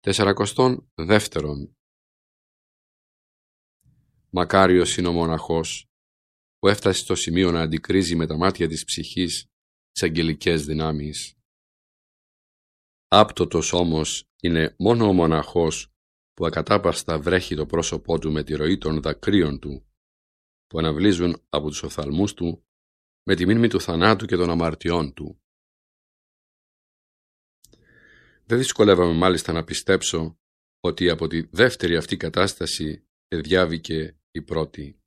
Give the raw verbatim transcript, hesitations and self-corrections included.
Τεσσαρακοστόν δεύτερον. Μακάριος είναι ο μοναχός που έφτασε στο σημείο να αντικρίζει με τα μάτια της ψυχής τις αγγελικές δυνάμεις. Άπτωτος όμως είναι μόνο ο μοναχός που ακατάπαστα βρέχει το πρόσωπό του με τη ροή των δακρύων του, που αναβλύζουν από τους οφθαλμούς του με τη μνήμη του θανάτου και των αμαρτιών του. Δεν δυσκολεύαμε μάλιστα να πιστέψω ότι από τη δεύτερη αυτή κατάσταση εδιάβηκε η πρώτη.